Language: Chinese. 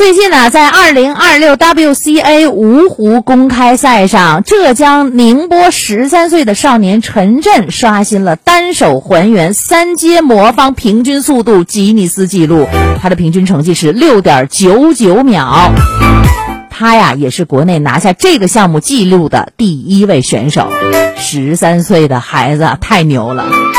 最近呢，在2026 WCA 芜湖公开赛上，浙江宁波13岁的少年陈震刷新了单手还原3阶魔方平均速度吉尼斯纪录，他的平均成绩是 6.99 秒。他呀也是国内拿下这个项目纪录的第1位选手。13岁的孩子太牛了。